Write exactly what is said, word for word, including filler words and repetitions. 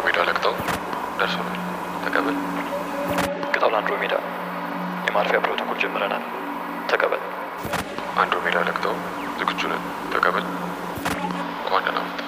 አንድሮሜዳ ለቅጠው ደርሶናል። ተቀበል። ቅጠል አንድሮሜዳ የማረፊያ ፕሮቶኮል ጀምረናል። ተቀበል። አንድሮሜዳ ለቅጠው ዝግጁ ነን። ተቀበል። እንኳን ደህና መጣ።